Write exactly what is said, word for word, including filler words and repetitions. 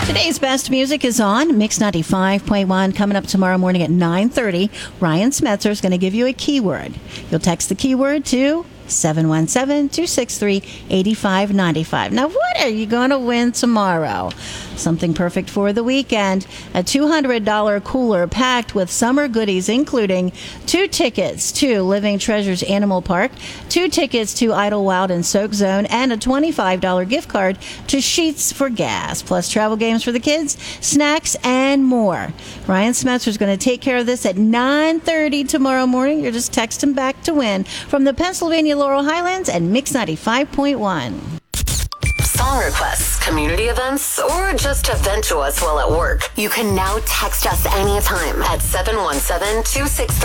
Today's best music is on Mix ninety-five point one. Coming up tomorrow morning at nine thirty, Ryan Smetzer is going to give you a keyword. You'll text the keyword to seven one seven, two six three, eight five nine five. Now, what are you going to win tomorrow? Something perfect for the weekend. A two hundred dollars cooler packed with summer goodies, including two tickets to Living Treasures Animal Park, two tickets to Idlewild and Soak Zone, and a twenty-five dollars gift card to Sheets for Gas, plus travel games for the kids, snacks, and more. Ryan Smetzer is going to take care of this at nine thirty tomorrow morning. You're just text him back to win from the Pennsylvania Laurel Highlands and Mix ninety-five point one. Song requests, community events, or just to vent to us while at work. You can now text us anytime at seven one seven, two six three